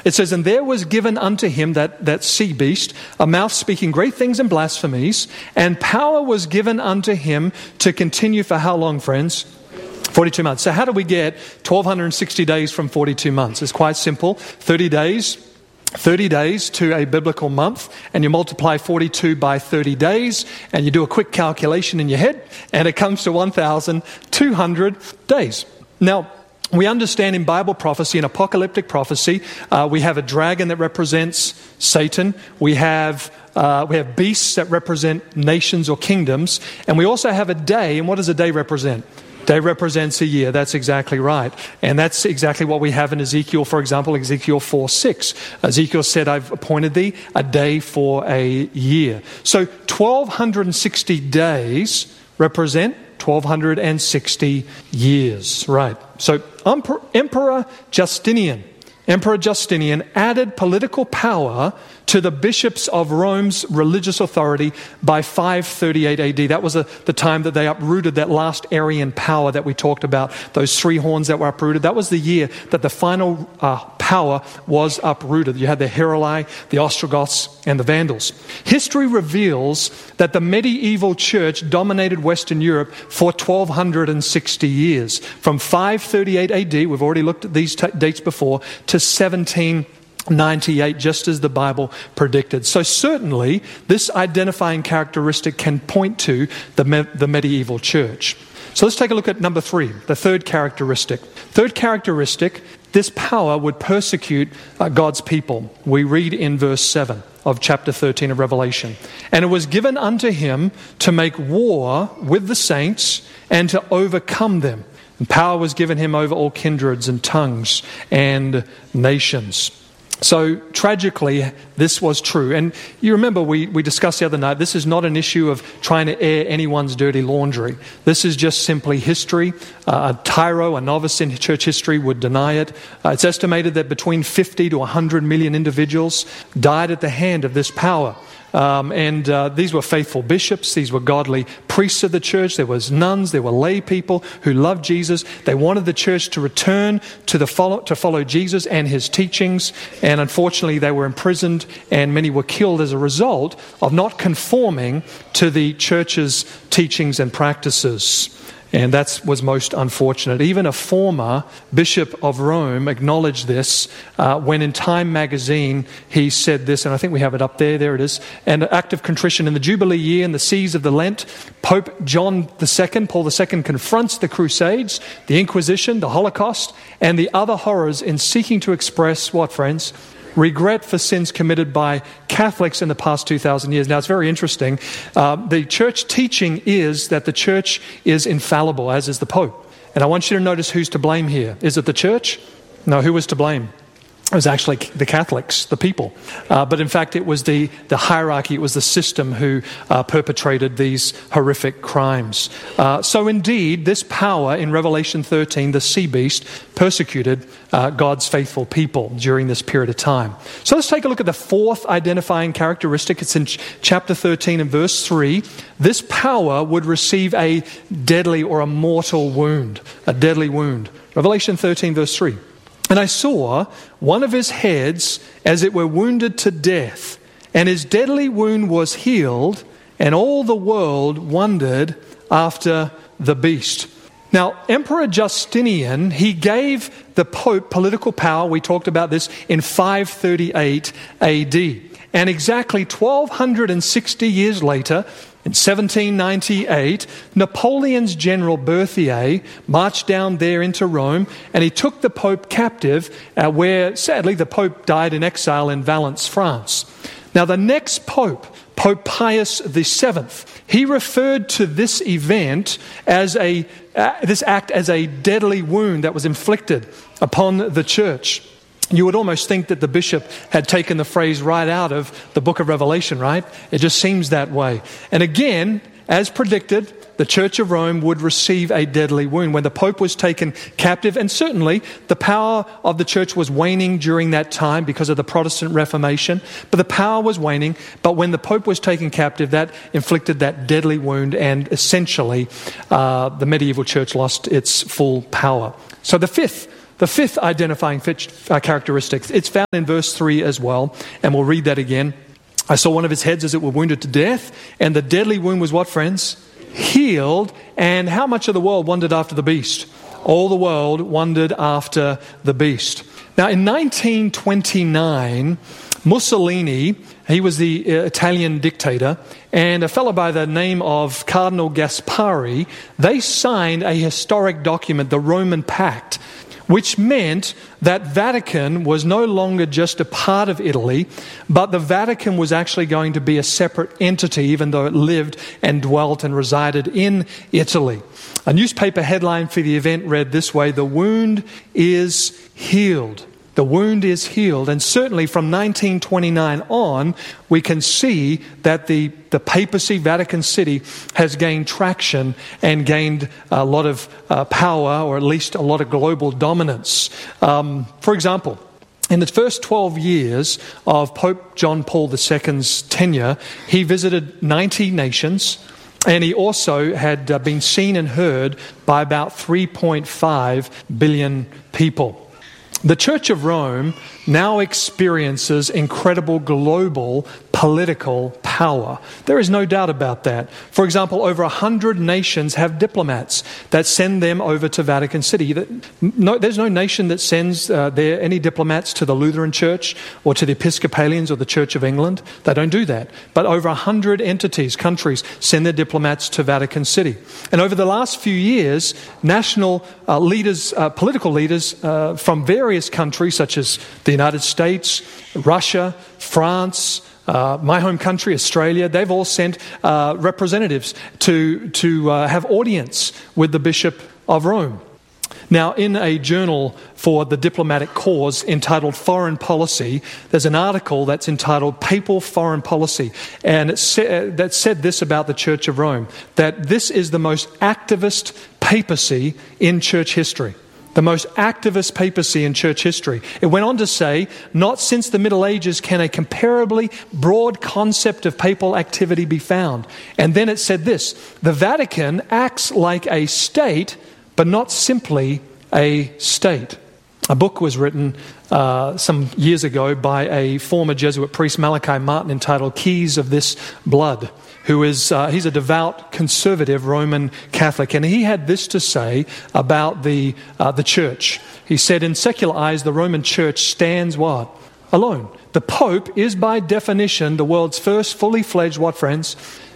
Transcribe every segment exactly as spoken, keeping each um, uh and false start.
It says, and there was given unto him, that, that sea beast, a mouth speaking great things and blasphemies, and power was given unto him to continue for how long, friends? forty-two months. So how do we get one thousand two hundred sixty days from forty-two months? It's quite simple. thirty days. thirty days to a biblical month, and you multiply forty-two by thirty days, and you do a quick calculation in your head, and it comes to one thousand two hundred days. Now, we understand in Bible prophecy, in apocalyptic prophecy, uh, we have a dragon that represents Satan. We have uh, we have beasts that represent nations or kingdoms, and we also have a day. And what does a day represent? Day represents a year. That's exactly right. And that's exactly what we have in Ezekiel, for example, Ezekiel four six. Ezekiel said, I've appointed thee a day for a year. So twelve sixty days represent twelve sixty years. Right. So Emperor Justinian, Emperor Justinian added political power to the bishops of Rome's religious authority by five thirty-eight A D. That was a, the time that they uprooted that last Arian power that we talked about, those three horns that were uprooted. That was the year that the final uh, power was uprooted. You had the Heruli, the Ostrogoths, and the Vandals. History reveals that the medieval church dominated Western Europe for twelve sixty years, from five thirty-eight A D, we've already looked at these t- dates before, to seventeen ninety-eight, just as the Bible predicted. So certainly, this identifying characteristic can point to the, me- the medieval church. So let's take a look at number three, the third characteristic. Third characteristic, this power would persecute uh, God's people. We read in verse seven of chapter thirteen of Revelation. And it was given unto him to make war with the saints and to overcome them. And power was given him over all kindreds and tongues and nations. So tragically, this was true. And you remember we, we discussed the other night, this is not an issue of trying to air anyone's dirty laundry. This is just simply history. Uh, a tyro, a novice in church history, would deny it. Uh, it's estimated that between fifty to one hundred million individuals died at the hand of this power. Um, and uh, these were faithful bishops. These were godly priests of the church. There was nuns. There were lay people who loved Jesus. They wanted the church to return to the follow, to follow Jesus and his teachings. And unfortunately, they were imprisoned, and many were killed as a result of not conforming to the church's teachings and practices. And that was most unfortunate. Even a former bishop of Rome acknowledged this uh, when in Time magazine he said this, and I think we have it up there, there it is. And an act of contrition in the Jubilee year in the seas of the Lent, Pope John the Second, Paul the Second, confronts the Crusades, the Inquisition, the Holocaust, and the other horrors in seeking to express, what, friends? Regret for sins committed by Catholics in the past two thousand years. Now, it's very interesting. Uh, the church teaching is that the church is infallible, as is the Pope. And I want you to notice who's to blame here. Is it the church? No, who was to blame? It was actually the Catholics, the people. Uh, but in fact, it was the, the hierarchy, it was the system who uh, perpetrated these horrific crimes. Uh, so indeed, this power in Revelation thirteen, the sea beast, persecuted uh, God's faithful people during this period of time. So let's take a look at the fourth identifying characteristic. It's in ch- chapter thirteen and verse three. This power would receive a deadly or a mortal wound, a deadly wound. Revelation thirteen, verse three. And I saw one of his heads as it were wounded to death, and his deadly wound was healed, and all the world wondered after the beast. Now, Emperor Justinian, he gave the Pope political power. We talked about this in five thirty-eight A D. And exactly twelve sixty years later, in seventeen ninety-eight, Napoleon's general Berthier marched down there into Rome, and he took the Pope captive, uh, where sadly the Pope died in exile in Valence, France. Now the next Pope, Pope Pius the Seventh, he referred to this event as a uh, this act as a deadly wound that was inflicted upon the church. You would almost think that the bishop had taken the phrase right out of the book of Revelation, right? It just seems that way. And again, as predicted, the Church of Rome would receive a deadly wound when the Pope was taken captive. And certainly the power of the church was waning during that time because of the Protestant Reformation. But the power was waning. But when the Pope was taken captive, that inflicted that deadly wound, and essentially uh, the medieval church lost its full power. So the fifth The fifth identifying fit, uh, characteristic, it's found in verse three as well, and we'll read that again. I saw one of his heads as it were wounded to death, and the deadly wound was what, friends? Healed. And how much of the world wondered after the beast? All the world wondered after the beast. Now, in nineteen twenty-nine, Mussolini, he was the uh, Italian dictator, and a fellow by the name of Cardinal Gaspari, they signed a historic document, the Roman Pact, which meant that Vatican was no longer just a part of Italy, but the Vatican was actually going to be a separate entity, even though it lived and dwelt and resided in Italy. A newspaper headline for the event read this way: "The wound is healed." The wound is healed. And certainly from nineteen twenty-nine on, we can see that the, the papacy, Vatican City, has gained traction and gained a lot of uh, power, or at least a lot of global dominance. Um, for example, in the first twelve years of Pope John Paul the Second's tenure, he visited ninety nations, and he also had uh, been seen and heard by about three point five billion people. The Church of Rome now experiences incredible global political power. There is no doubt about that. For example, over a hundred nations have diplomats that send them over to Vatican City. No, there's no nation that sends uh, their, any diplomats to the Lutheran Church or to the Episcopalians or the Church of England. They don't do that. But over a hundred entities, countries, send their diplomats to Vatican City. And over the last few years, national uh, leaders, uh, political leaders uh, from various countries, such as the United States, Russia, France, Uh, my home country, Australia, they've all sent uh, representatives to, to uh, have audience with the Bishop of Rome. Now, in a journal for the diplomatic cause entitled Foreign Policy, there's an article that's entitled Papal Foreign Policy, and it sa- that said this about the Church of Rome, that this is the most activist papacy in church history. The most activist papacy in church history. It went on to say, not since the Middle Ages can a comparably broad concept of papal activity be found. And then it said this: the Vatican acts like a state, but not simply a state. A book was written uh, some years ago by a former Jesuit priest, Malachi Martin, entitled Keys of This Blood, who is, uh, he's a devout, conservative Roman Catholic. And he had this to say about the, uh, the church. He said, in secular eyes, the Roman church stands what? Alone. The Pope is by definition the world's first fully fledged, what friends?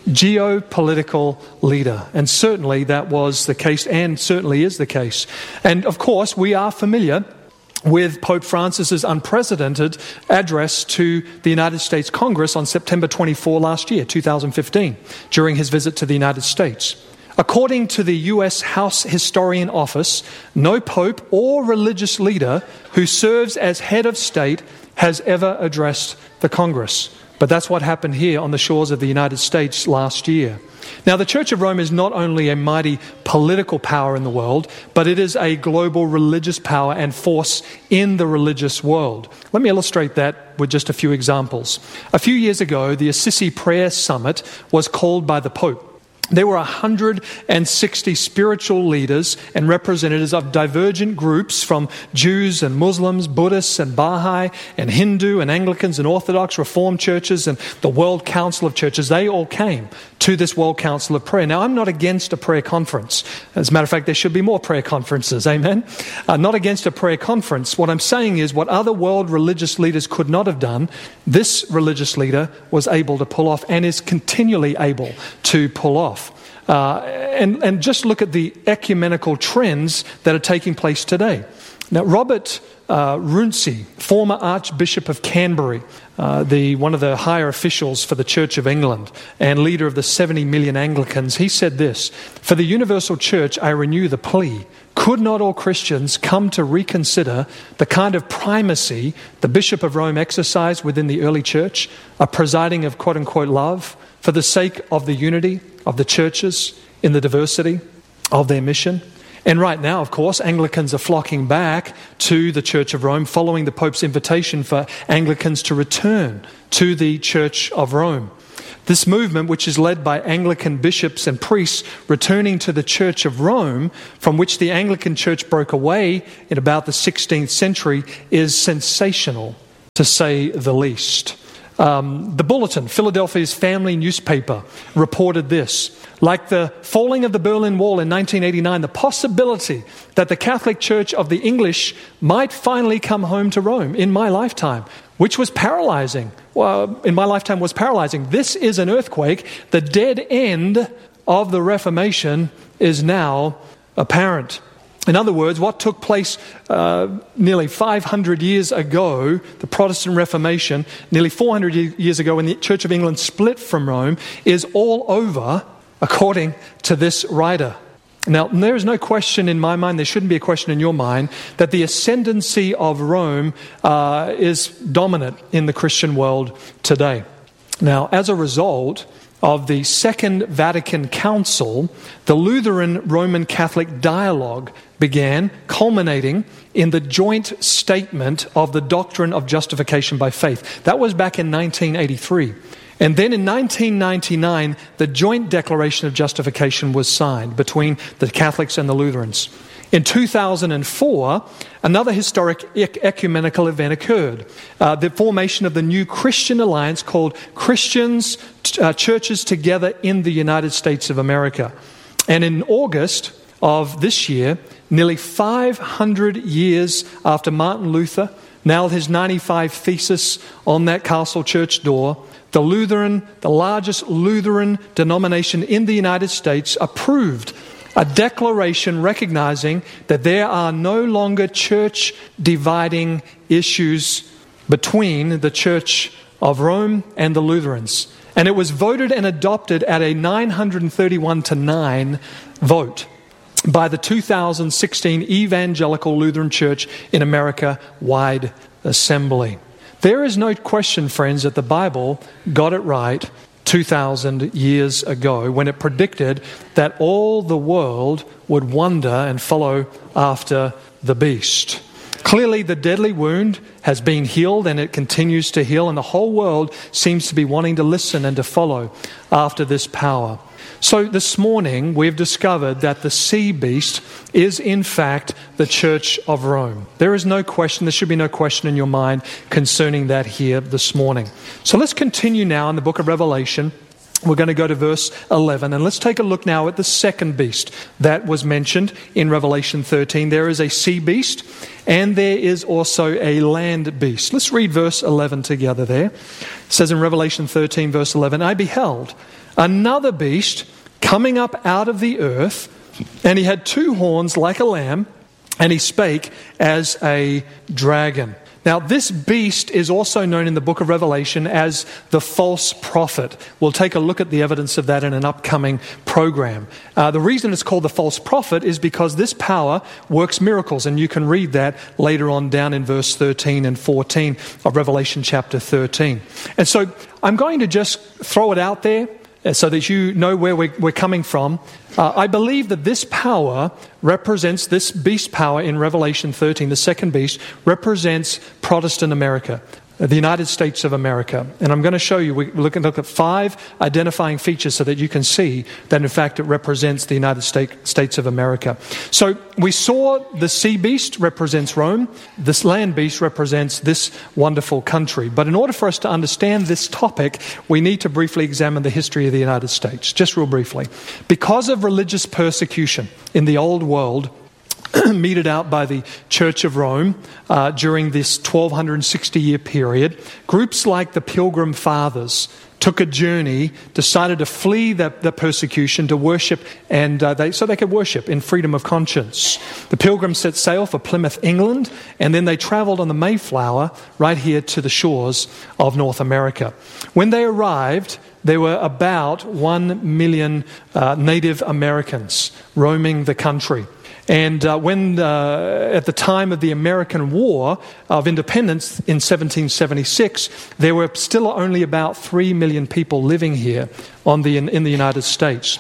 Geopolitical leader. And certainly that was the case, and certainly is the case. And of course, we are familiar with Pope Francis's unprecedented address to the United States Congress on September twenty-fourth last year, two thousand fifteen, during his visit to the United States. According to the U S House Historian Office, no pope or religious leader who serves as head of state has ever addressed the Congress. But that's what happened here on the shores of the United States last year. Now, the Church of Rome is not only a mighty political power in the world, but it is a global religious power and force in the religious world. Let me illustrate that with just a few examples. A few years ago, the Assisi Prayer Summit was called by the Pope. There were one hundred sixty spiritual leaders and representatives of divergent groups from Jews and Muslims, Buddhists and Baha'i and Hindu and Anglicans and Orthodox Reformed churches and the World Council of Churches. They all came to this World Council of Prayer. Now, I'm not against a prayer conference. As a matter of fact, there should be more prayer conferences. Amen? Uh, not against a prayer conference. What I'm saying is what other world religious leaders could not have done, this religious leader was able to pull off and is continually able to pull off. Uh, and, and just look at the ecumenical trends that are taking place today. Now, Robert uh, Runcie, former Archbishop of Canterbury, uh, the one of the higher officials for the Church of England and leader of the seventy million Anglicans, he said this: "For the universal church, I renew the plea. Could not all Christians come to reconsider the kind of primacy the Bishop of Rome exercised within the early church, a presiding of quote-unquote love, for the sake of the unity of the churches in the diversity of their mission?" And right now, of course, Anglicans are flocking back to the Church of Rome following the Pope's invitation for Anglicans to return to the Church of Rome. This movement, which is led by Anglican bishops and priests returning to the Church of Rome, from which the Anglican Church broke away in about the sixteenth century, is sensational, to say the least. Um, the Bulletin, Philadelphia's family newspaper, reported this. Like the falling of the Berlin Wall in nineteen eighty-nine, the possibility that the Catholic Church of the English might finally come home to Rome in my lifetime, which was paralyzing. Well, in my lifetime was paralyzing. This is an earthquake. The dead end of the Reformation is now apparent. In other words, what took place uh, nearly five hundred years ago, the Protestant Reformation, nearly four hundred years ago when the Church of England split from Rome, is all over, according to this writer. Now, there is no question in my mind, there shouldn't be a question in your mind, that the ascendancy of Rome uh, is dominant in the Christian world today. Now, as a result of the Second Vatican Council, the Lutheran Roman Catholic dialogue began, culminating in the joint statement of the doctrine of justification by faith. That was back in nineteen eighty-three. And then in nineteen ninety-nine, the joint declaration of justification was signed between the Catholics and the Lutherans. In two thousand four, another historic ecumenical event occurred. Uh, the formation of the new Christian alliance called Christians, uh, Churches Together in the United States of America. And in August of this year, nearly five hundred years after Martin Luther nailed his ninety-five Thesis on that castle church door, the Lutheran, the largest Lutheran denomination in the United States, approved a declaration recognizing that there are no longer church dividing issues between the Church of Rome and the Lutherans. And it was voted and adopted at a nine hundred thirty-one to nine vote by the two thousand sixteen Evangelical Lutheran Church in America-wide assembly. There is no question, friends, that the Bible got it right two thousand years ago when it predicted that all the world would wander and follow after the beast. Clearly, the deadly wound has been healed and it continues to heal, and the whole world seems to be wanting to listen and to follow after this power. So this morning, we've discovered that the sea beast is in fact the Church of Rome. There is no question, there should be no question in your mind concerning that here this morning. So let's continue now in the book of Revelation. We're going to go to verse eleven, and let's take a look now at the second beast that was mentioned in Revelation thirteen. There is a sea beast, and there is also a land beast. Let's read verse eleven together there. It says in Revelation thirteen, verse eleven, I beheld another beast coming up out of the earth, and he had two horns like a lamb, and he spake as a dragon. Now, this beast is also known in the book of Revelation as the false prophet. We'll take a look at the evidence of that in an upcoming program. Uh, the reason it's called the false prophet is because this power works miracles, and you can read that later on down in verse thirteen and fourteen of Revelation chapter thirteen. And so I'm going to just throw it out there so that you know where we're, we're coming from. Uh, I believe that this power represents, this beast power in Revelation thirteen, the second beast, represents Protestant America, the United States of America. And I'm going to show you, we're looking look at five identifying features so that you can see that in fact it represents the United States of America. So we saw the sea beast represents Rome, this land beast represents this wonderful country. But in order for us to understand this topic, we need to briefly examine the history of the United States, just real briefly. Because of religious persecution in the old world, meted out by the Church of Rome uh, during this twelve sixty year period, groups like the Pilgrim Fathers took a journey, decided to flee the, the persecution to worship, and uh, they, so they could worship in freedom of conscience. The Pilgrims set sail for Plymouth, England, and then they traveled on the Mayflower right here to the shores of North America. When they arrived, there were about one million uh, Native Americans roaming the country. And uh, when, uh, at the time of the American War of Independence in seventeen seventy-six, there were still only about three million people living here on the in, in the United States.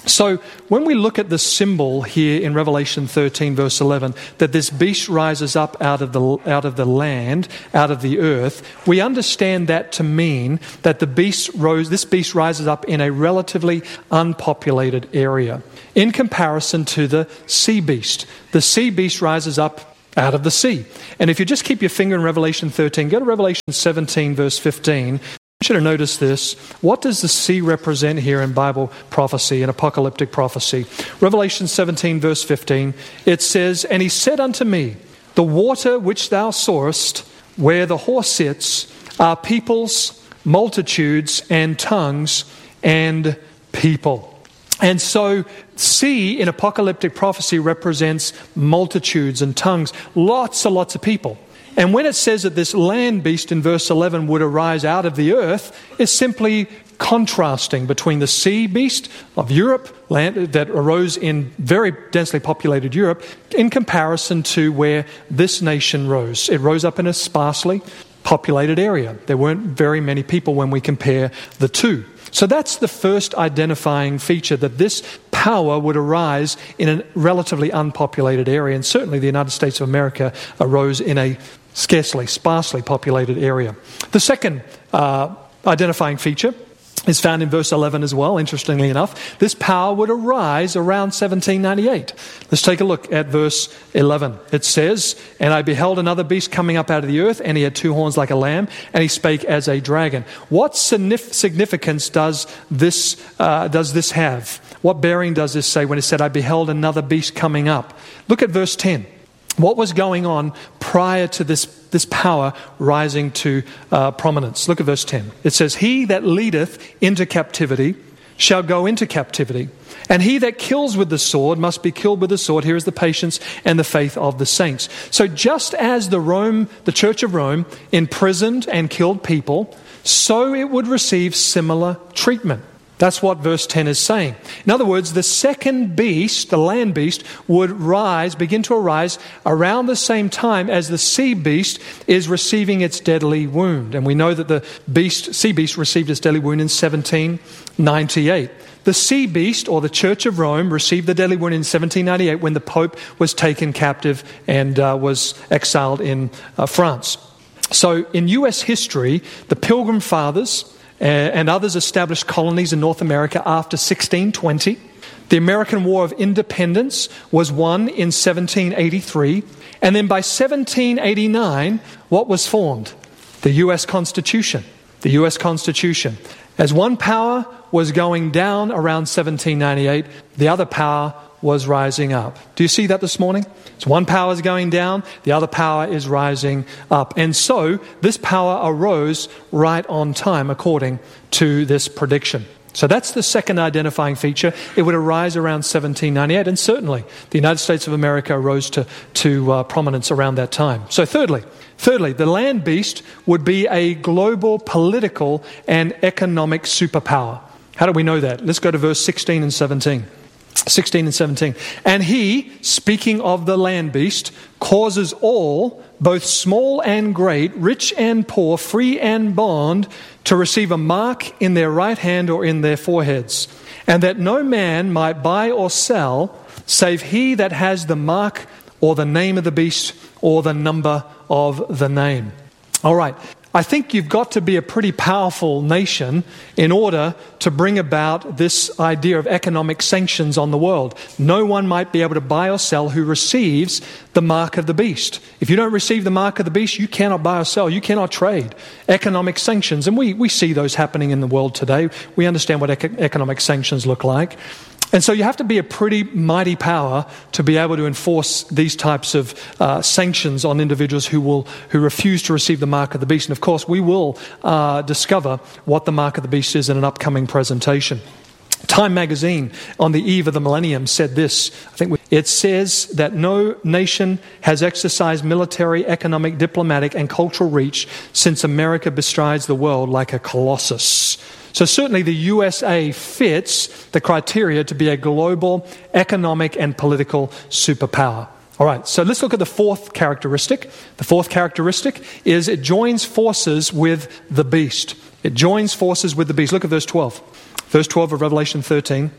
So when we look at the symbol here in Revelation thirteen, verse eleven, that this beast rises up out of the out of the land, out of the earth, we understand that to mean that the beast rose. This beast rises up in a relatively unpopulated area, in comparison to the sea beast. The sea beast rises up out of the sea. And if you just keep your finger in Revelation thirteen, go to Revelation seventeen, verse fifteen. You should have noticed this. What does the sea represent here in Bible prophecy, in apocalyptic prophecy? Revelation seventeen, verse fifteen, it says, "And he said unto me, the water which thou sawest, where the horse sits, are peoples, multitudes, and tongues, and people." And so, sea in apocalyptic prophecy represents multitudes and tongues, lots and lots of people. And when it says that this land beast in verse eleven would arise out of the earth, it's simply contrasting between the sea beast of Europe, land that arose in very densely populated Europe, in comparison to where this nation rose. It rose up in a sparsely populated area. There weren't very many people when we compare the two. So that's the first identifying feature, that this power would arise in a relatively unpopulated area. And certainly the United States of America arose in a scarcely, sparsely populated area. The second uh, identifying feature is found in verse eleven as well, interestingly enough. This power would arise around seventeen ninety-eight. Let's take a look at verse eleven. It says, "And I beheld another beast coming up out of the earth, and he had two horns like a lamb, and he spake as a dragon." What significance does this, uh, does this have? What bearing does this say when it said, "I beheld another beast coming up"? Look at verse ten. What was going on prior to this, this power rising to uh, prominence? Look at verse ten. It says, "He that leadeth into captivity shall go into captivity, and he that kills with the sword must be killed with the sword." Here is the patience and the faith of the saints. So just as the Rome, the Church of Rome imprisoned and killed people, so it would receive similar treatment. That's what verse ten is saying. In other words, the second beast, the land beast, would rise, begin to arise around the same time as the sea beast is receiving its deadly wound. And we know that the beast, sea beast received its deadly wound in seventeen ninety-eight. The sea beast, or the Church of Rome, received the deadly wound in seventeen ninety-eight when the Pope was taken captive and uh, was exiled in uh, France. So in U S history, the Pilgrim Fathers and others established colonies in North America after sixteen twenty. The American War of Independence was won in seventeen eighty-three. And then by seventeen eighty-nine, what was formed? The U S Constitution. The U S Constitution. As one power was going down around seventeen ninety-eight, the other power was rising up. Do you see that this morning? So one power is going down, the other power is rising up. And so this power arose right on time according to this prediction. So that's the second identifying feature. It would arise around seventeen ninety-eight, and certainly the United States of America rose to, to uh, prominence around that time. So thirdly, thirdly, the land beast would be a global political and economic superpower. How do we know that? Let's go to verse sixteen and seventeen. sixteen and seventeen. "And he," speaking of the land beast, "causes all, both small and great, rich and poor, free and bond, to receive a mark in their right hand or in their foreheads, and that no man might buy or sell, save he that has the mark or the name of the beast or the number of the name." All right. I think you've got to be a pretty powerful nation in order to bring about this idea of economic sanctions on the world. No one might be able to buy or sell who receives the mark of the beast. If you don't receive the mark of the beast, you cannot buy or sell. You cannot trade. Economic sanctions. And we, we see those happening in the world today. We understand what eco- economic sanctions look like. And so you have to be a pretty mighty power to be able to enforce these types of uh, sanctions on individuals who will who refuse to receive the mark of the beast. And of course, we will uh, discover what the mark of the beast is in an upcoming presentation. Time magazine, on the eve of the millennium, said this. I think it says that no nation has exercised military, economic, diplomatic, and cultural reach since America bestrides the world like a colossus. So certainly the U S A fits the criteria to be a global economic and political superpower. All right, so let's look at the fourth characteristic. The fourth characteristic is it joins forces with the beast. It joins forces with the beast. Look at verse twelve. Verse twelve of Revelation thirteen.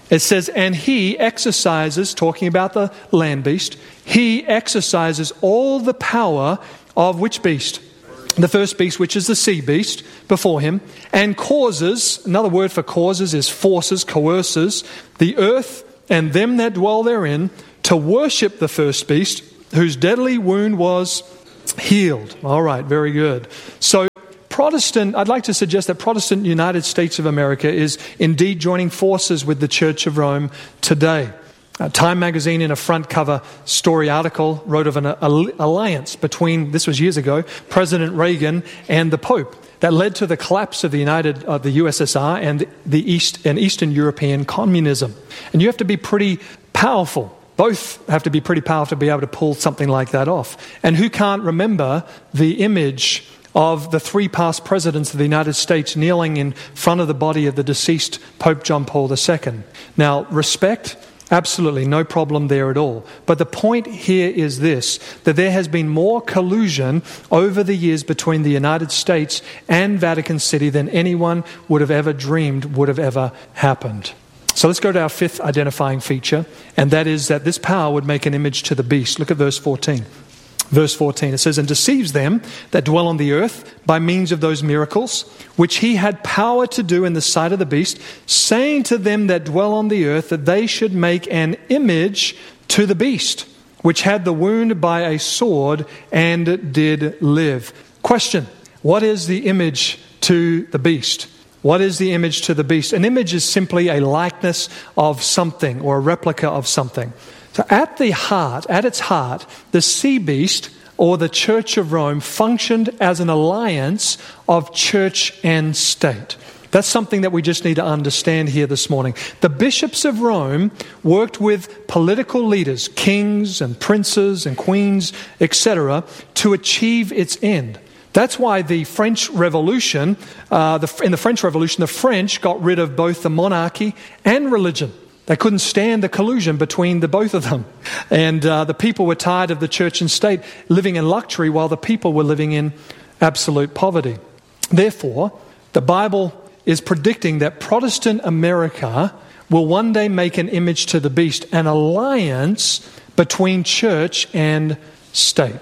It says, and he exercises, talking about the land beast, he exercises all the power of which beast? The first beast, which is the sea beast, before him, and causes, another word for causes is forces, coerces, the earth and them that dwell therein to worship the first beast, whose deadly wound was healed. All right, very good. So Protestant, I'd like to suggest that Protestant United States of America is indeed joining forces with the Church of Rome today. Uh, Time magazine, in a front cover story article, wrote of an uh, alliance between, this was years ago, President Reagan and the Pope that led to the collapse of the United, uh, the U S S R and the East and Eastern European communism. And you have to be pretty powerful. Both have to be pretty powerful to be able to pull something like that off. And who can't remember the image of the three past presidents of the United States kneeling in front of the body of the deceased Pope John Paul the Second? Now, respect, absolutely no problem there at all. But the point here is this, that there has been more collusion over the years between the United States and Vatican City than anyone would have ever dreamed would have ever happened. So let's go to our fifth identifying feature, and that is that this power would make an image to the beast. Look at verse fourteen. Verse fourteen, it says, and deceives them that dwell on the earth by means of those miracles, which he had power to do in the sight of the beast, saying to them that dwell on the earth that they should make an image to the beast, which had the wound by a sword and did live. Question, what is the image to the beast? What is the image to the beast? An image is simply a likeness of something or a replica of something. So at the heart, at its heart, the sea beast or the Church of Rome functioned as an alliance of church and state. That's something that we just need to understand here this morning. The bishops of Rome worked with political leaders, kings and princes and queens, et cetera, to achieve its end. That's why the French Revolution, uh, the, in the French Revolution, the French got rid of both the monarchy and religion. They couldn't stand the collusion between the both of them. And uh, the people were tired of the church and state living in luxury while the people were living in absolute poverty. Therefore, the Bible is predicting that Protestant America will one day make an image to the beast, an alliance between church and state.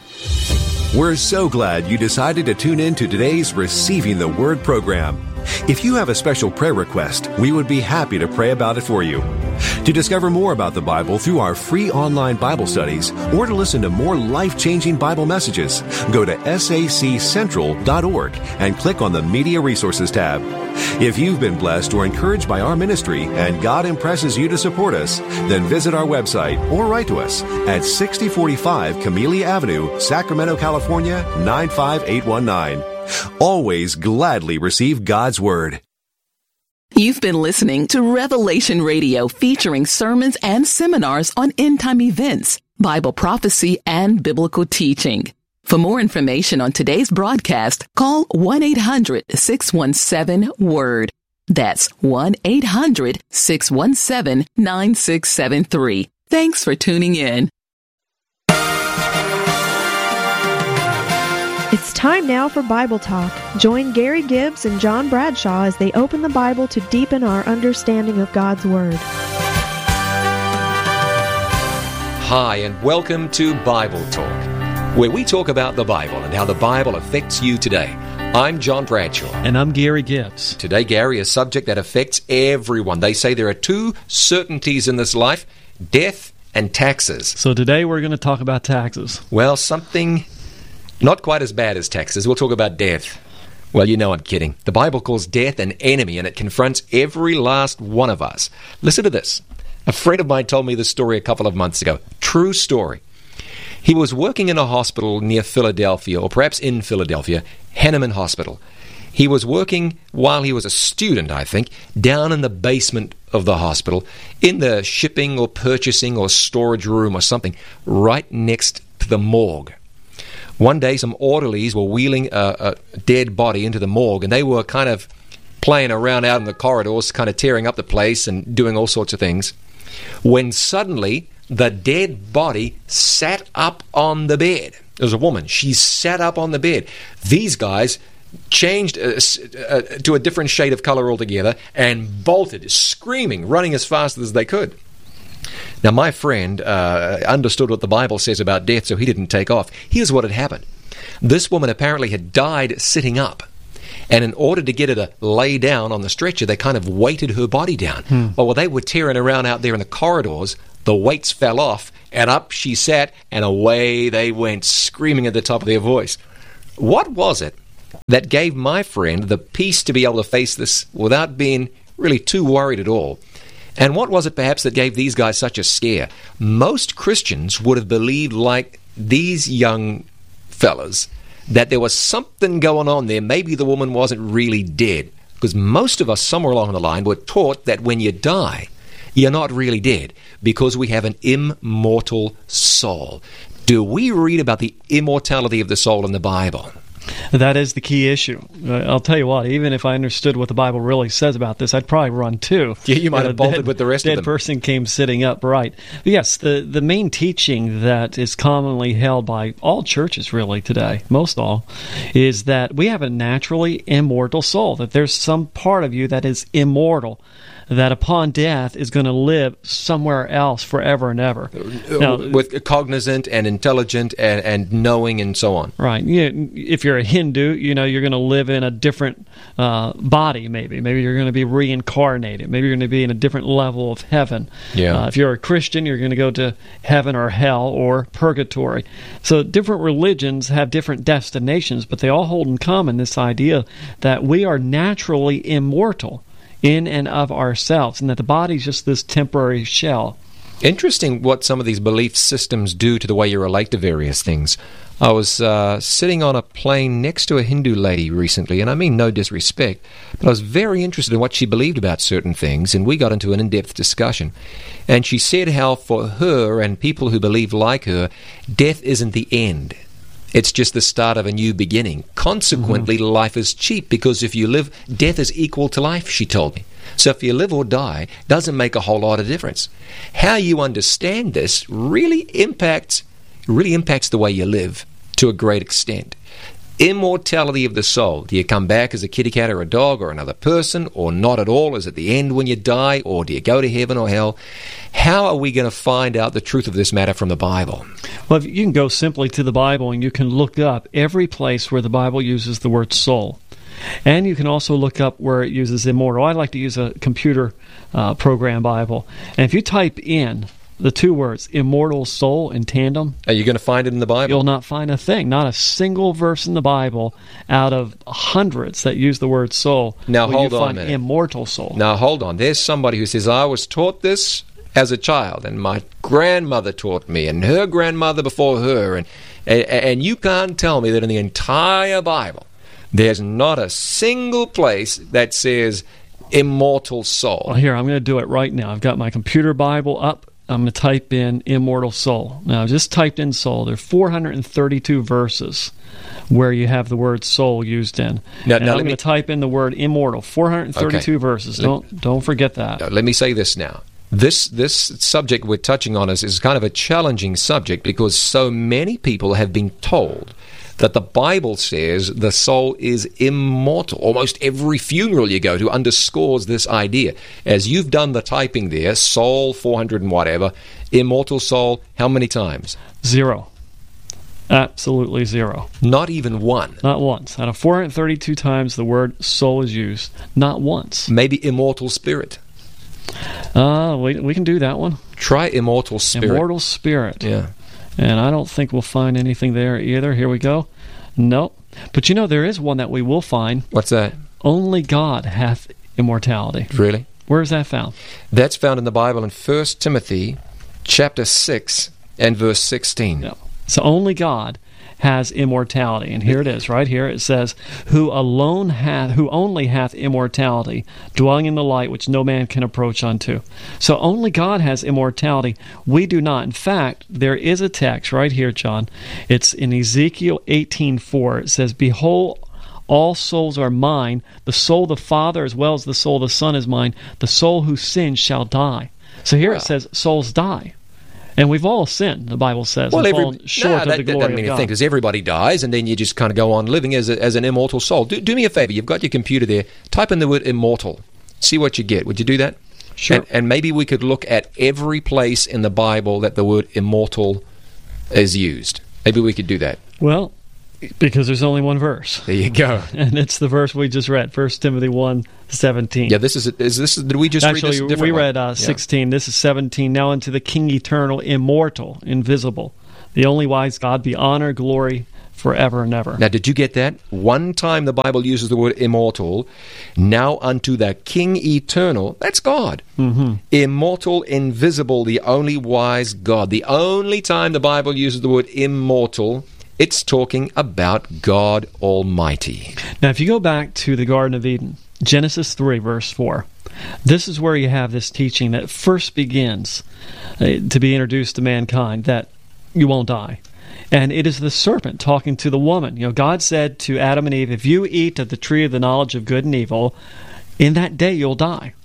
We're so glad you decided to tune in to today's Receiving the Word program. If you have a special prayer request, we would be happy to pray about it for you. To discover more about the Bible through our free online Bible studies or to listen to more life-changing Bible messages, go to S A C central dot org and click on the Media Resources tab. If you've been blessed or encouraged by our ministry and God impresses you to support us, then visit our website or write to us at sixty forty-five Camellia Avenue, Sacramento, California, nine five eight one nine. Always gladly receive God's Word. You've been listening to Revelation Radio, featuring sermons and seminars on end-time events, Bible prophecy, and biblical teaching. For more information on today's broadcast, call one eight hundred six one seven WORD. That's one eight hundred six one seven nine six seven three. Thanks for tuning in. It's time now for Bible Talk. Join Gary Gibbs and John Bradshaw as they open the Bible to deepen our understanding of God's Word. Hi, and welcome to Bible Talk, where we talk about the Bible and how the Bible affects you today. I'm John Bradshaw. And I'm Gary Gibbs. Today, Gary, a subject that affects everyone. They say there are two certainties in this life, death and taxes. So today we're going to talk about taxes. Well, something not quite as bad as taxes. We'll talk about death. Well, you know I'm kidding. The Bible calls death an enemy, and it confronts every last one of us. Listen to this. A friend of mine told me this story a couple of months ago. True story. He was working in a hospital near Philadelphia, or perhaps in Philadelphia, Henneman Hospital. He was working while he was a student, I think, down in the basement of the hospital, in the shipping or purchasing or storage room or something, right next to the morgue. One day, some orderlies were wheeling a, a dead body into the morgue, and they were kind of playing around out in the corridors, kind of tearing up the place and doing all sorts of things, when suddenly the dead body sat up on the bed. There was a woman. She sat up on the bed. These guys changed uh, uh, to a different shade of color altogether, and bolted, screaming, running as fast as they could. Now, my friend uh, understood what the Bible says about death, so he didn't take off. Here's what had happened. This woman apparently had died sitting up. And in order to get her to lay down on the stretcher, they kind of weighted her body down. Hmm. But while they were tearing around out there in the corridors, the weights fell off, and up she sat, and away they went, screaming at the top of their voice. What was it that gave my friend the peace to be able to face this without being really too worried at all? And what was it perhaps that gave these guys such a scare? Most Christians would have believed, like these young fellas, that there was something going on there. Maybe the woman wasn't really dead. Because most of us, somewhere along the line, were taught that when you die, you're not really dead, because we have an immortal soul. Do we read about the immortality of the soul in the Bible? That is the key issue. Uh, I'll tell you what, even if I understood what the Bible really says about this, I'd probably run too. Yeah, you might you know, have bolted dead, with the rest dead of them. Dead person came sitting up, right. But yes, the, the main teaching that is commonly held by all churches really today, most all, is that we have a naturally immortal soul, that there's some part of you that is immortal, that upon death is going to live somewhere else forever and ever. Now, with cognizant and intelligent and, and knowing and so on. Right. You, if you're a Hindu, you know, you're going to live in a different uh, body maybe. Maybe you're going to be reincarnated. Maybe you're going to be in a different level of heaven. Yeah. Uh, if you're a Christian, you're going to go to heaven or hell or purgatory. So different religions have different destinations, but they all hold in common this idea that we are naturally immortal in and of ourselves, and that the body is just this temporary shell. Interesting what some of these belief systems do to the way you relate to various things. I was uh, sitting on a plane next to a Hindu lady recently, and I mean no disrespect, but I was very interested in what she believed about certain things, and we got into an in-depth discussion. And she said how for her and people who believe like her, death isn't the end. It's just the start of a new beginning. Consequently, mm-hmm. life is cheap, because if you live, death is equal to life, she told me. So if you live or die, doesn't make a whole lot of difference. How you understand this really impacts, really impacts the way you live to a great extent. Immortality of the soul. Do you come back as a kitty cat or a dog or another person, or not at all? Is it the end when you die, or do you go to heaven or hell? How are we going to find out the truth of this matter from the Bible? Well, you can go simply to the Bible and you can look up every place where the Bible uses the word soul. And you can also look up where it uses immortal. I like to use a computer uh, program Bible. And if you type in the two words, immortal soul, in tandem, are you going to find it in the Bible? You'll not find a thing. Not a single verse in the Bible out of hundreds that use the word soul. Now will hold you on find a minute. Immortal soul. Now hold on. There's somebody who says, I was taught this as a child, and my grandmother taught me, and her grandmother before her, and, and and you can't tell me that in the entire Bible there's not a single place that says immortal soul. Well, here, I'm going to do it right now. I've got my computer Bible up. I'm going to type in immortal soul. Now, I just typed in soul. There are four hundred thirty-two verses where you have the word soul used in. Now, and now I'm let going me... to type in the word immortal. four hundred thirty-two okay. verses. Let... Don't don't forget that. Now, let me say this now. This this subject we're touching on is, is kind of a challenging subject, because so many people have been told that the Bible says the soul is immortal. Almost every funeral you go to underscores this idea. As you've done the typing there, soul, four hundred and whatever, immortal soul, how many times? Zero. Absolutely zero. Not even one. Not once. Out of four hundred thirty-two times the word soul is used, not once. Maybe immortal spirit. Uh, we, we can do that one. Try immortal spirit. Immortal spirit. Yeah. And I don't think we'll find anything there either. Here we go. Nope. But you know, there is one that we will find. What's that? Only God hath immortality. Really? Where is that found? That's found in the Bible in First Timothy chapter six and verse sixteen. Yep. So only God has immortality. And here it is, right here. It says, who alone hath, who only hath immortality, dwelling in the light which no man can approach unto. So only God has immortality. We do not. In fact, there is a text right here, John. It's in Ezekiel eighteen four. It says, behold, all souls are mine. The soul of the Father as well as the soul of the Son is mine. The soul who sins shall die. So here wow. it says souls die. And we've all sinned, the Bible says, Well, and every, fallen short no, of that, the that glory doesn't mean of God. anything, because everybody dies, and then you just kind of go on living as, a, as an immortal soul. Do, do me a favor. You've got your computer there. Type in the word immortal. See what you get. Would you do that? Sure. And, and maybe we could look at every place in the Bible that the word immortal is used. Maybe we could do that. Well, because there's only one verse. There you go. And it's the verse we just read, First Timothy one seventeen. Yeah, this is, is this, did we just Actually, read this a different we one? read uh, Yeah. sixteen. This is seventeen. Now unto the King eternal, immortal, invisible, the only wise God, be honor, glory, forever and ever. Now, did you get that? One time the Bible uses the word immortal. Now unto the King eternal, that's God. Mm-hmm. Immortal, invisible, the only wise God. The only time the Bible uses the word immortal, it's talking about God Almighty. Now, if you go back to the Garden of Eden, Genesis three, verse four, this is where you have this teaching that first begins uh, to be introduced to mankind, that you won't die. And it is the serpent talking to the woman. You know, God said to Adam and Eve, if you eat of the tree of the knowledge of good and evil, in that day you'll die.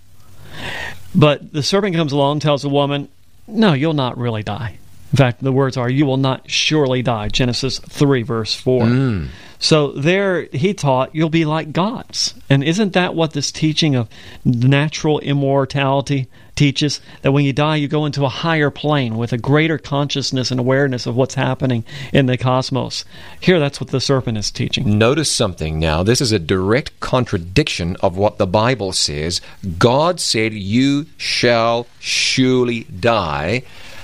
But the serpent comes along and tells the woman, no, you'll not really die. In fact, the words are, you will not surely die. Genesis three, verse four. Mm. So there he taught, you'll be like gods. And isn't that what this teaching of natural immortality teaches? That when you die, you go into a higher plane with a greater consciousness and awareness of what's happening in the cosmos. Here, that's what the serpent is teaching. Notice something now. This is a direct contradiction of what the Bible says. God said, you shall surely die.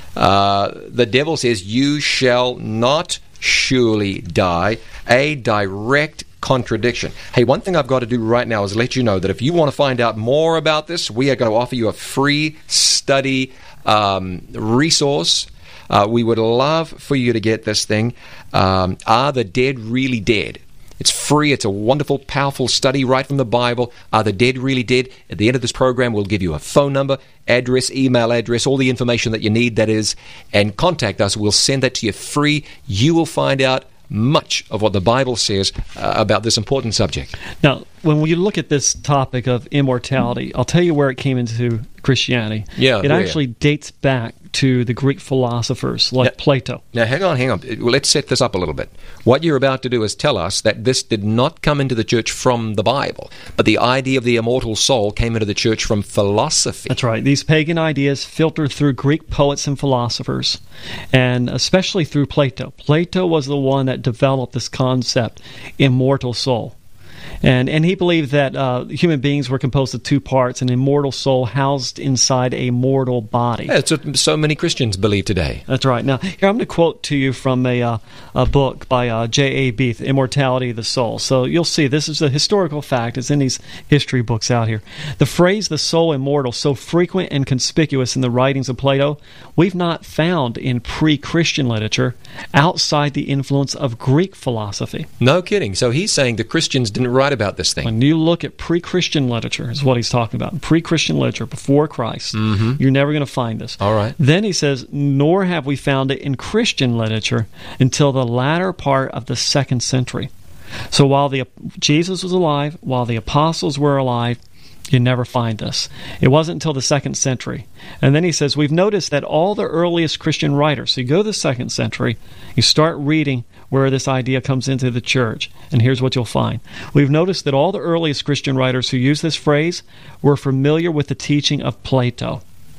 Uh, the devil says, you shall not surely die. A direct contradiction. Hey, one thing I've got to do right now is let you know that if you want to find out more about this, we are going to offer you a free study um, resource. Uh, we would love for you to get this thing. Um, Are the Dead Really Dead? It's free. It's a wonderful, powerful study right from the Bible. Are the dead really dead? At the end of this program, we'll give you a phone number, address, email address, all the information that you need, that is, and contact us. We'll send that to you free. You will find out much of what the Bible says uh, about this important subject. Now, when we look at this topic of immortality, I'll tell you where it came into Christianity. Yeah, it where? actually dates back to the Greek philosophers like Now- Plato. Now, hang on, hang on. Well, let's set this up a little bit. What you're about to do is tell us that this did not come into the church from the Bible, but the idea of the immortal soul came into the church from philosophy. That's right. These pagan ideas filtered through Greek poets and philosophers, and especially through Plato. Plato was the one that developed this concept, immortal soul. And and he believed that uh, human beings were composed of two parts, an immortal soul housed inside a mortal body. That's what so many Christians believe today. That's right. Now, here I'm going to quote to you from a, uh, a book by uh, J A Beath, Immortality of the Soul. So you'll see this is a historical fact. It's in these history books out here. The phrase, the soul immortal, so frequent and conspicuous in the writings of Plato, we've not found in pre-Christian literature outside the influence of Greek philosophy. No kidding. So he's saying the Christians didn't write about this thing. When you look at pre-Christian literature, is what he's talking about. Pre-Christian literature, before Christ, Mhm. you're never going to find this. All right. Then he says, nor have we found it in Christian literature until the latter part of the second century. So while the Jesus was alive, while the apostles were alive, you never find this. It wasn't until the second century. And then he says, we've noticed that all the earliest Christian writers, so you go to the second century, you start reading where this idea comes into the church, and here's what you'll find. We've noticed that all the earliest Christian writers who use this phrase were familiar with the teaching of Plato.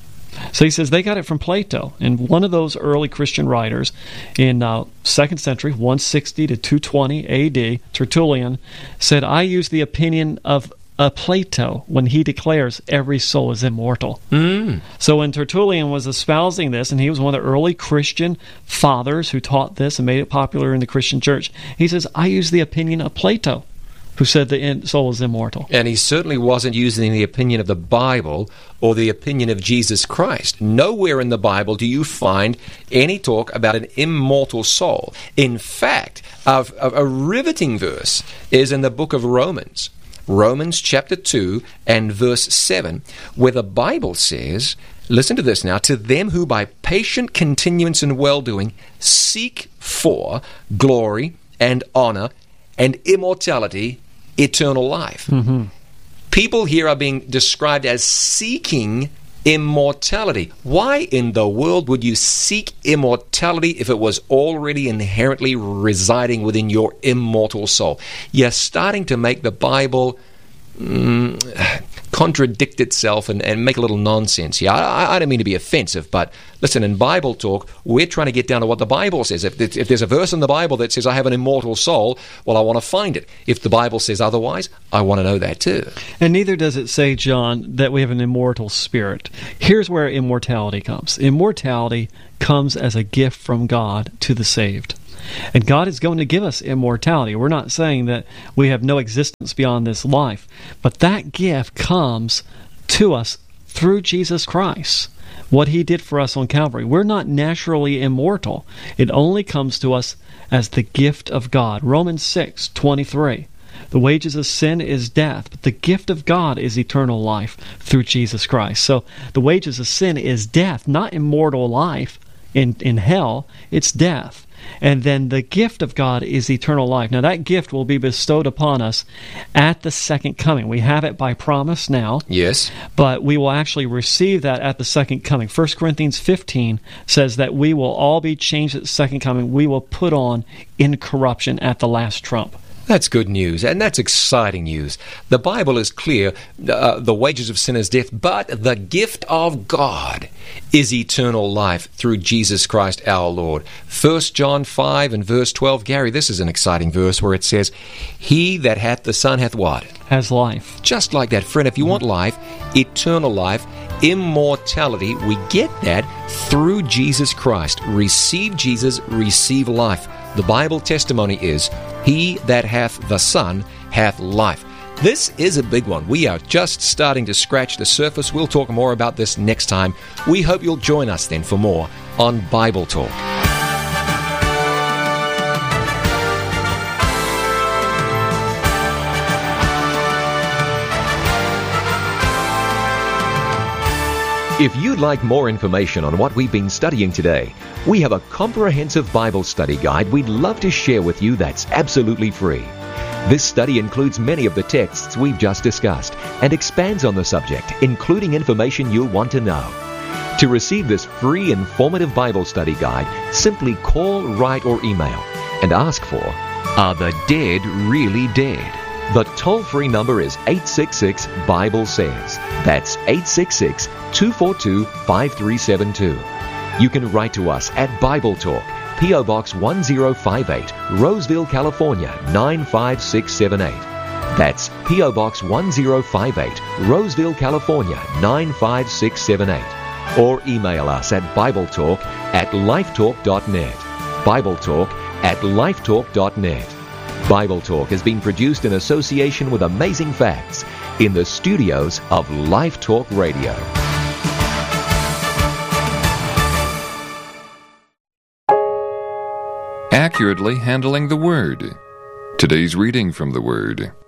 So he says they got it from Plato. And one of those early Christian writers in uh, second century, one sixty to two twenty A D, Tertullian, said, I use the opinion of uh, Plato when he declares every soul is immortal. Mm. So when Tertullian was espousing this, and he was one of the early Christian fathers who taught this and made it popular in the Christian church, he says, I use the opinion of Plato, who said the soul is immortal. And he certainly wasn't using the opinion of the Bible or the opinion of Jesus Christ. Nowhere in the Bible do you find any talk about an immortal soul. In fact, a, a, a riveting verse is in the book of Romans. Romans chapter two and verse seven, where the Bible says, listen to this now, to them who by patient continuance in well-doing seek for glory and honor and immortality, eternal life. Mm-hmm. People here are being described as seeking Immortality. Why in the world would you seek immortality if it was already inherently residing within your immortal soul? You're starting to make the Bible mm, contradict itself and, and make a little nonsense. Yeah, I, I don't mean to be offensive, but listen, in Bible talk, we're trying to get down to what the Bible says. If, if there's a verse in the Bible that says I have an immortal soul, well, I want to find it. If the Bible says otherwise, I want to know that too. And neither does it say, John, that we have an immortal spirit. Here's where immortality comes. Immortality comes as a gift from God to the saved. And God is going to give us immortality. We're not saying that we have no existence beyond this life, but that gift comes to us through Jesus Christ, what He did for us on Calvary. We're not naturally immortal. It only comes to us as the gift of God. Romans six twenty-three. The wages of sin is death, but the gift of God is eternal life through Jesus Christ. So the wages of sin is death, not immortal life in, in hell. It's death. And then the gift of God is eternal life. Now that gift will be bestowed upon us at the second coming. We have it by promise now. Yes. But we will actually receive that at the second coming. First Corinthians fifteen says that we will all be changed at the second coming. We will put on incorruption at the last trump. That's good news, and that's exciting news. The Bible is clear. Uh, the wages of sin is death, but the gift of God is eternal life through Jesus Christ our Lord. First John five and verse twelve. Gary, this is an exciting verse where it says, He that hath the Son hath what? Has life. Just like that, friend. If you want life, eternal life, immortality, we get that through Jesus Christ. Receive Jesus, receive life. The Bible testimony is, He that hath the Son hath life. This is a big one. We are just starting to scratch the surface. We'll talk more about this next time. We hope you'll join us then for more on Bible Talk. If you'd like more information on what we've been studying today, we have a comprehensive Bible study guide we'd love to share with you that's absolutely free. This study includes many of the texts we've just discussed and expands on the subject, including information you'll want to know. To receive this free, informative Bible study guide, simply call, write, or email and ask for, Are the Dead Really Dead? The toll-free number is eight six six, Bible says. That's eight six six, two four two, five three seven two. You can write to us at Bible Talk, P O Box one zero five eight, Roseville, California, nine five six seven eight. That's P O Box one zero five eight, Roseville, California, nine five six seven eight. Or email us at BibleTalk at lifetalk dot net. BibleTalk at lifetalk dot net. Bible Talk has been produced in association with Amazing Facts in the studios of Life Talk Radio. Accurately handling the Word. Today's reading from the Word